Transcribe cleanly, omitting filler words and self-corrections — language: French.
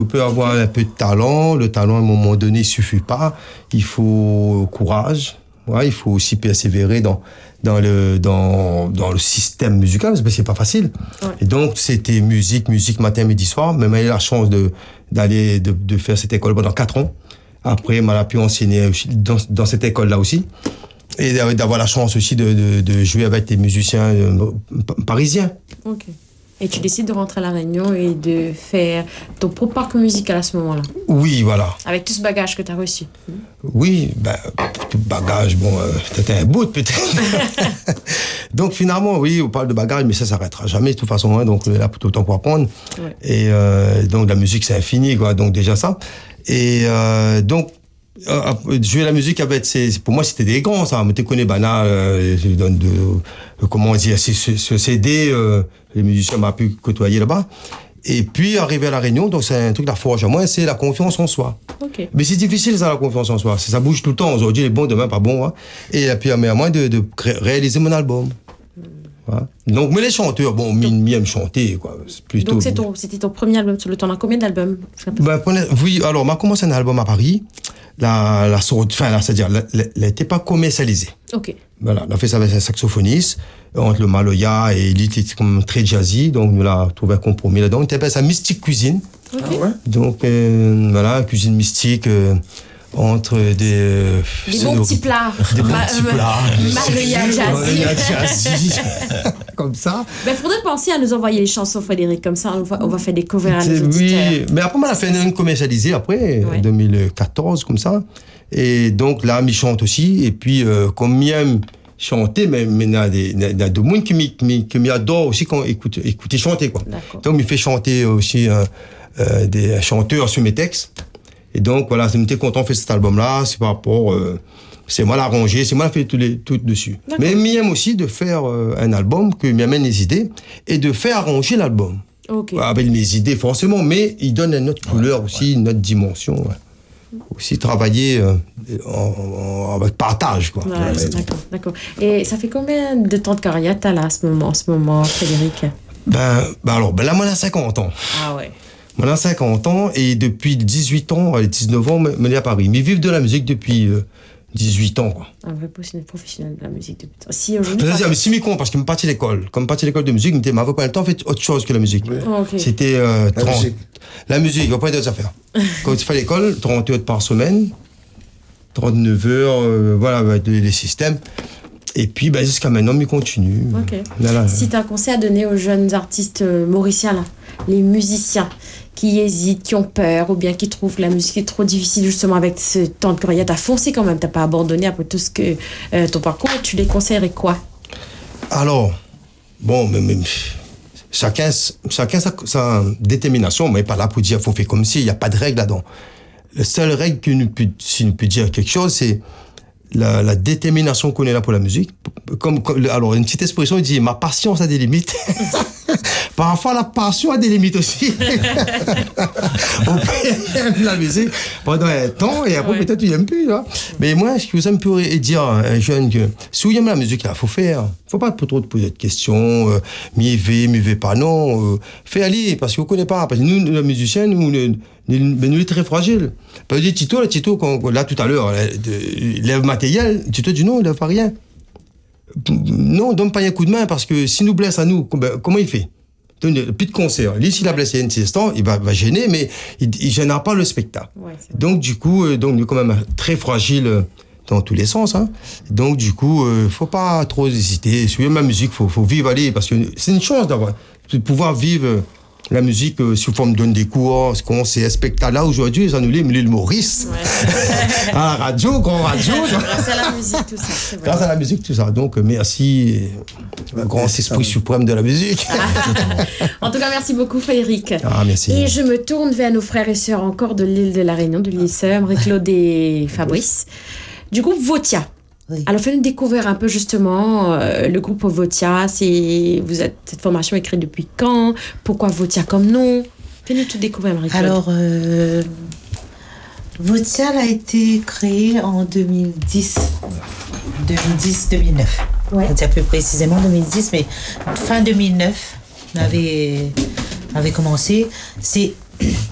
On peut avoir un peu de talent. Le talent, à un moment donné, il suffit pas. Il faut courage. Ouais, il faut aussi persévérer dans le système musical, parce que c'est pas facile. Ouais. Et donc, c'était musique matin, midi, soir. Même j'ai eu la chance de faire cette école pendant 4 ans. Après, on a pu enseigner aussi dans cette école-là aussi. Et d'avoir la chance aussi de jouer avec des musiciens parisiens. Ok. Et tu décides de rentrer à La Réunion et de faire ton propre parcours musical à ce moment-là. Oui, voilà. Avec tout ce bagage que tu as reçu. Oui, tout bagage, peut-être un bout, peut-être. Donc finalement, oui, on parle de bagage, mais ça s'arrêtera jamais de toute façon. Hein, donc là, tout le temps pour apprendre. Ouais. Et donc la musique, c'est infini, quoi. Donc déjà ça. Et donc, jouer la musique avec pour moi c'était des grands ça, tu connais Bana, comment dire, ce CD, les musiciens m'ont pu côtoyer là-bas. Et puis arriver à La Réunion, donc c'est un truc la forge à moi, c'est la confiance en soi. Okay. Mais c'est difficile ça, la confiance en soi, ça bouge tout le temps, aujourd'hui il est bon, demain pas bon, hein. Et puis à moi de réaliser mon album. Voilà. Donc, mais les chanteurs, m'aiment chanter, quoi. Plutôt. Donc, c'était ton premier album. Tu en as combien d'albums? Oui, alors, on a commencé un album à Paris. C'est-à-dire, elle n'était pas commercialisée. Ok. Voilà, on a fait ça avec un saxophoniste, entre le Maloya et il était comme très jazzy, donc on a trouvé un compromis là-dedans. On appelle ça Mystique Cuisine. Okay. Ah ouais. Donc, voilà, cuisine mystique. Entre des bons petits plats. Des bons petits plats. Maloya jazzy. Comme ça. Il faudrait penser à nous envoyer les chansons, Frédéric. Comme ça, on va faire découvrir à nos auditeurs. Oui, mais après, on a fait une commercialisée après, en 2014, comme ça. Et donc, là, il chante aussi. Et puis, comme il aime chanter, mais il y a des gens qui m'adorent aussi quand écouter chanter, quoi. Donc, il fait chanter aussi des chanteurs sur mes textes. Et donc, voilà, j'étais content de faire cet album-là. C'est par rapport... c'est moi l'arrangé, c'est moi qui fait tout dessus. D'accord. Mais j'aime aussi de faire un album qui m'amène les idées et de faire arranger l'album. Okay. Avec mes idées, forcément, mais il donne une autre couleur aussi, une autre dimension. Ouais. Aussi travailler avec partage, quoi. Ouais, d'accord. Et ça fait combien de temps de carrière t'as là, en ce moment, Frédéric? Alors, là, moi, j'ai 50 ans. Ah ouais. Moi, j'ai 50 ans et depuis 18 ans, 19 ans, je suis à Paris. Mais vivre de la musique depuis 18 ans, quoi. Un vrai professionnel de la musique depuis... Si aujourd'hui... Mais si mi-con, parce que je suis parti à l'école. Comme parti à l'école de musique, je m'avais pas le temps de faire autre chose que la musique. Oui. Oh, okay. C'était 30... La musique, il n'y a pas d'autres affaires. Quand tu fais l'école, 30 heures par semaine, 39 heures, voilà, avec les systèmes. Et puis, jusqu'à maintenant, il continue. Okay. Là. Si tu as un conseil à donner aux jeunes artistes mauriciens, là, les musiciens qui hésitent, qui ont peur, ou bien qui trouvent que la musique est trop difficile, justement, avec ce temps de carrière, tu as foncé quand même, tu n'as pas abandonné après tout ce que ton parcours, tu les conseillerais quoi? Alors, chacun sa détermination, mais pas là pour dire qu'il faut faire comme si, il n'y a pas de règle là-dedans. La seule règle si nous peut dire quelque chose, c'est la détermination qu'on est là pour la musique. Alors, une petite expression, il dit « Ma patience a des limites ». Parfois, la passion a des limites aussi. On peut aimer la musique pendant un temps et après, peut-être, tu n'aimes plus. Là. Mais moi, ce que vous aime pour dire à un jeune que si vous aimez la musique, il faut faire. Il ne faut pas trop te poser de questions. M'y vais pas. Non. Fais aller parce qu'on ne connaît pas. Parce que nous, les musiciens, nous sommes très fragiles. Parce que Tito, là, tout à l'heure, lève matériel, Tito dit non, il ne lève pas rien. Non, donne pas un coup de main parce que s'il nous blesse à nous, comment il fait? Donne plus de concert. Lui, s'il a blessé un instant, il va gêner, mais il gênera pas le spectacle. Ouais, donc, du coup, nous, quand même, très fragile dans tous les sens. Hein. Donc, du coup, faut pas trop hésiter. Suivre ma musique, faut vivre, aller, parce que c'est une chance de pouvoir vivre la musique sous forme de des cours, concerts, spectacles. Là, aujourd'hui, ils annulent l'île Maurice. Ouais. À la radio, grand radio. Grâce à la musique, tout ça. Grâce à la musique, tout ça. Donc, merci, le grand esprit suprême de la musique. En tout cas, merci beaucoup, Frédéric. Ah, merci. Et je me tourne vers nos frères et sœurs encore de l'île de la Réunion, de l'île Sœur, Marie-Claude et Fabrice, du groupe Votia. Oui. Alors, fais-nous découvrir un peu justement le groupe Votia. Vous êtes cette formation écrite depuis quand? Pourquoi Votia comme nom? Fais-nous tout découvrir, Marie-Claude. Alors, Votia a été créé en 2010. 2010-2009. Ouais. On dit plus précisément 2010, mais fin 2009, on avait commencé.